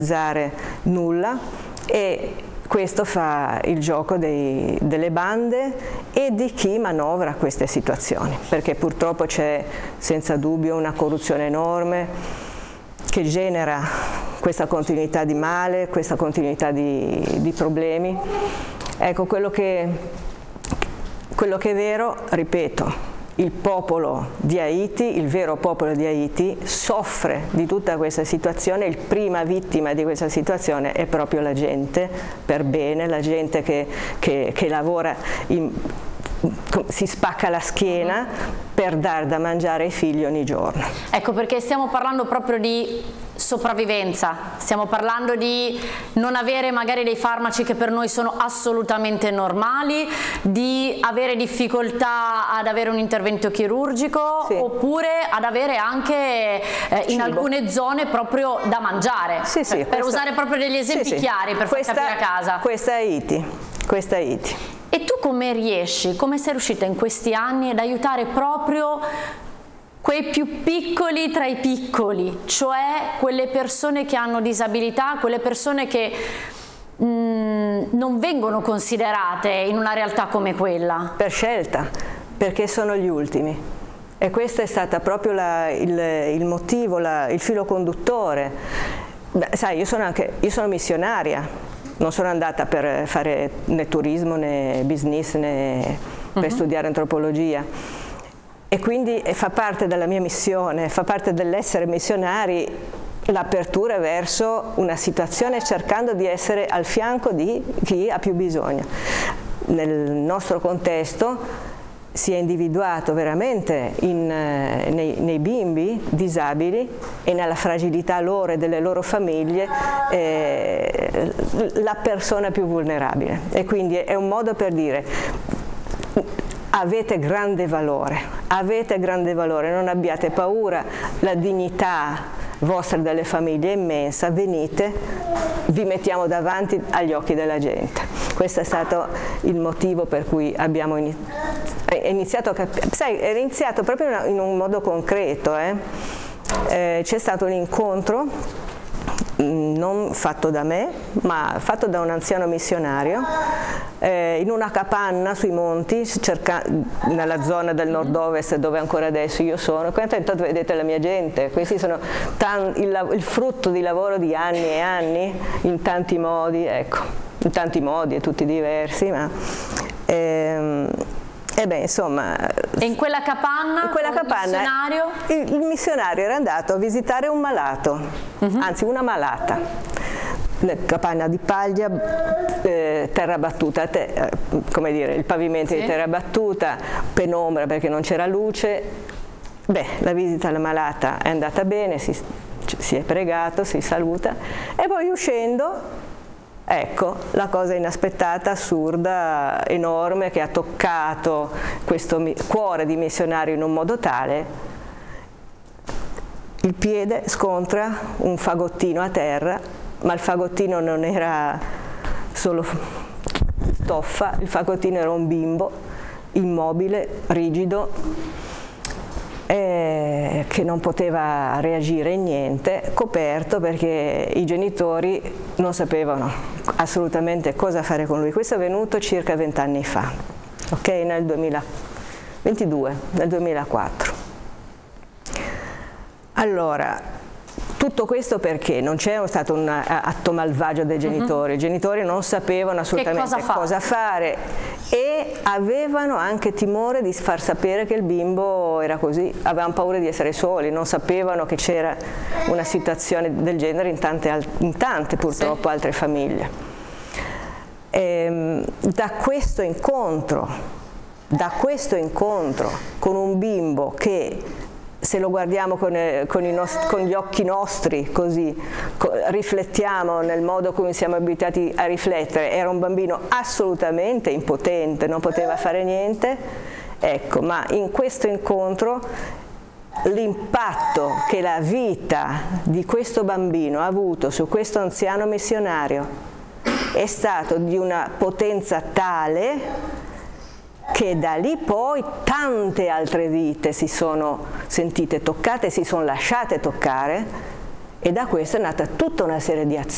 nulla, e questo fa il gioco delle bande e di chi manovra queste situazioni, perché purtroppo c'è senza dubbio una corruzione enorme che genera questa continuità di male, questa continuità di problemi. Ecco, quello che è vero, ripeto, il popolo di Haiti, il vero popolo di Haiti, soffre di tutta questa situazione. Il prima vittima di questa situazione è proprio la gente per bene, la gente che lavora, si spacca la schiena per dar da mangiare ai figli ogni giorno. Ecco, perché stiamo parlando proprio di sopravvivenza, stiamo parlando di non avere magari dei farmaci che per noi sono assolutamente normali, di avere difficoltà ad avere un intervento chirurgico, sì, oppure ad avere anche in alcune zone proprio da mangiare, sì, sì, per usare proprio degli esempi chiari per far capire a casa. Questa è Haiti. E tu come sei riuscita in questi anni ad aiutare proprio quei più piccoli tra i piccoli, cioè quelle persone che hanno disabilità, quelle persone che non vengono considerate in una realtà come quella? Per scelta, perché sono gli ultimi. E questo è stato proprio il motivo, il filo conduttore. Beh, sai, io sono missionaria, non sono andata per fare né turismo né business né per studiare antropologia. E quindi fa parte della mia missione, fa parte dell'essere missionari l'apertura verso una situazione, cercando di essere al fianco di chi ha più bisogno. Nel nostro contesto si è individuato veramente nei bimbi disabili e nella fragilità loro e delle loro famiglie la persona più vulnerabile. E quindi è un modo per dire: avete grande valore, non abbiate paura, la dignità vostra e delle famiglie è immensa, venite, vi mettiamo davanti agli occhi della gente. Questo è stato il motivo per cui abbiamo iniziato a capire. Sai, è iniziato proprio in un modo concreto. C'è stato un incontro non fatto da me, ma fatto da un anziano missionario in una capanna sui monti, nella zona del nord-ovest dove ancora adesso io sono. Intanto vedete la mia gente, questi sono il frutto di lavoro di anni e anni, in tanti modi, ecco, in tanti modi e tutti diversi, ma insomma. E in quella capanna, il missionario era andato a visitare un malato, anzi una malata. Capanna di paglia, terra battuta, come dire, il pavimento di terra battuta, penombra perché non c'era luce. Beh, la visita alla malata è andata bene, si è pregato, si saluta, e poi uscendo, ecco, la cosa inaspettata, assurda, enorme, che ha toccato questo cuore di missionario in un modo tale: il piede scontra un fagottino a terra, ma il fagottino non era solo stoffa, il fagottino era un bimbo immobile, rigido, che non poteva reagire in niente, coperto, perché i genitori non sapevano assolutamente cosa fare con lui. Questo è avvenuto circa 20 anni fa, ok? Nel 2004. Allora, tutto questo perché non c'è stato un atto malvagio dei genitori. I genitori non sapevano assolutamente cosa fare e avevano anche timore di far sapere che il bimbo era così, avevano paura di essere soli, non sapevano che c'era una situazione del genere in tante purtroppo altre famiglie. Da questo incontro con un bimbo che, se lo guardiamo con gli occhi nostri, così riflettiamo nel modo come siamo abituati a riflettere, era un bambino assolutamente impotente, non poteva fare niente, ecco, ma in questo incontro l'impatto che la vita di questo bambino ha avuto su questo anziano missionario è stato di una potenza tale che da lì poi tante altre vite si sono sentite toccate, si sono lasciate toccare, e da questo è nata tutta una serie di azioni